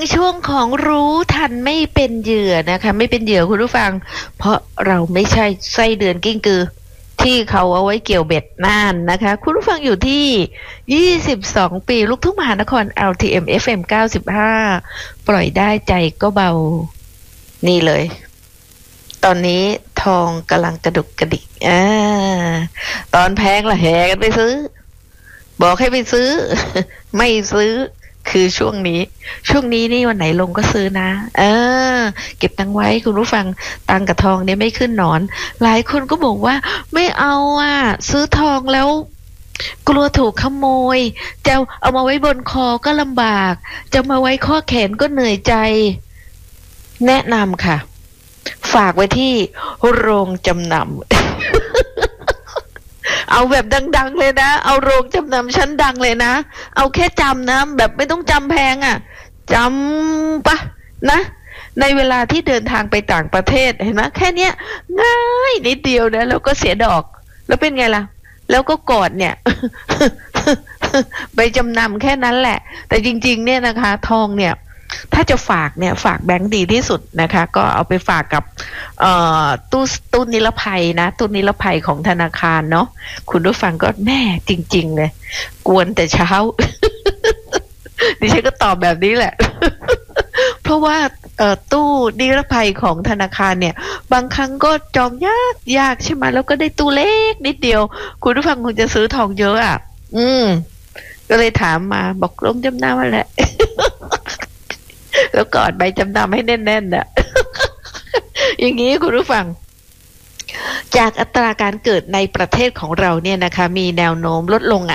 ช่วงของรู้ทันไม่เป็นเหยื่อนะคะไม่เป็นเหยื่อคุณผู้ฟังเพราะเราไม่ใช่ไส้เดือนกิ้งกือที่เขาเอาไว้เกี่ยวเบ็ดน่านนะคะคุณผู้ฟังอยู่ที่22ปีลูกทุ่งมหานคร LTM FM 95ปล่อยได้ใจก็เบานี่เลยตอนนี้ทองกำลังกระดุกกระดิกตอนแพงละแห่กันไปซื้อบอกให้ไปซื้อ ไม่ซื้อคือช่วงนี้นี่วันไหนลงก็ซื้อนะเก็บตังไว้คุณผู้ฟังตังกับทองเนี่ยไม่ขึ้นหนอนหลายคนก็บอกว่าไม่เอาซื้อทองแล้วกลัวถูกขโมยจะเอามาไว้บนคอก็ลำบากจะมาไว้ข้อแขนก็เหนื่อยใจแนะนำค่ะฝากไว้ที่โรงจำนำ เอาแบบดังๆเลยนะเอาโรงจำนำชั้นดังเลยนะเอาแค่จำนะแบบไม่ต้องจำแพงจำปะนะในเวลาที่เดินทางไปต่างประเทศเห็นไหมแค่เนี้ยง่ายนิดเดียวนะแล้วก็เสียดอกแล้วเป็นไงล่ะแล้วก็กอดเนี่ย ไปจำนำแค่นั้นแหละแต่จริงๆเนี่ยนะคะทองเนี่ยถ้าจะฝากเนี่ยฝากแบงค์ดีที่สุดนะคะก็เอาไปฝากกับตู้นิรภัยนะตู้นิรภัยของธนาคารเนาะคุณผู้ฟังก็แน่จริงๆเลยกวนแต่เช้า ดิฉันก็ตอบแบบนี้แหละ เพราะว่าตู้นิรภัยของธนาคารเนี่ยบางครั้งก็จองยากใช่ไหมแล้วก็ได้ตู้เล็กนิดเดียวคุณผู้ฟังคงจะซื้อทองเยอะก็เลยถามมาบอกลงจำนำมาแหละ แล้วกอดใบจำนำให้แน่นๆน่ะ อย่างนี้คุณผู้ฟังจากอัตราการเกิดในประเทศของเราเนี่ยนะคะมีแนวโน้มลดลง